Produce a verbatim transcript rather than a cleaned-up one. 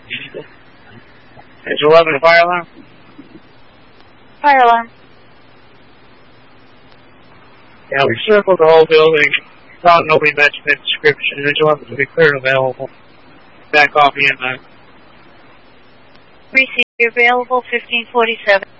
Is eleven a fire alarm? Fire alarm. Yeah, we circled the whole building. Thought nobody mentioned the description. Image eleven will be clear and available. Back off E M S. Receive available fifteen forty-seven.